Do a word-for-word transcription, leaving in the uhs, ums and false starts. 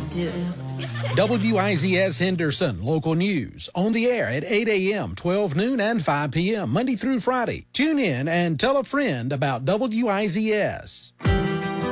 do. W I Z S Henderson, local news. On the air at eight a.m., twelve noon, and five p.m., Monday through Friday. Tune in and tell a friend about W I Z S.